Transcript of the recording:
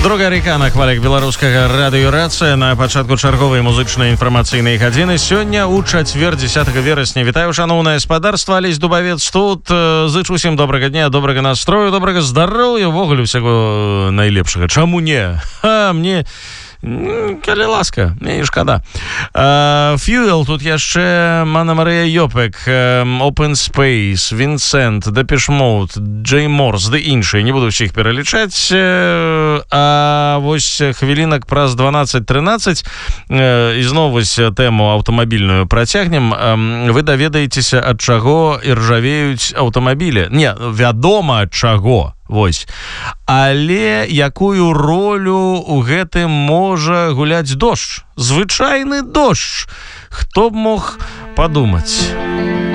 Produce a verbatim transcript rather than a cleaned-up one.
Друга река на хвалях беларускага радыёрацыя на пачатку чарговай музычнай інфармацыйнай гадзіны. Сёння ў чацвер дзесятага верасня. Вітаю, шаноўнае спадарства, Алесь Дубавец тут. Зычу усім добрага дня, добрага настрою, добрага здароўя, ўвогуле ўсяго найлепшага. Чаму не? Ха, мне... Калі ласка, мне не шкада. uh, Fuel, тут яшчэ Мана Марыя Йопек, uh, Open Space, Vincent, Depeche Mode, Jay Morse, ды іншыя. Не буду ўсіх пералічаць. uh, А вось хвілінак праз дванаццаць-трынаццаць uh, ізноў вось тэму аўтамабільную працягнем. uh, Вы даведаецеся, ад чаго іржавеюць аўтамабілі. Не, вядома, ад чаго. Вось. Але якую ролю у гэтым можа гуляць дождж? Звычайны дождж. Хто б мог падумаць?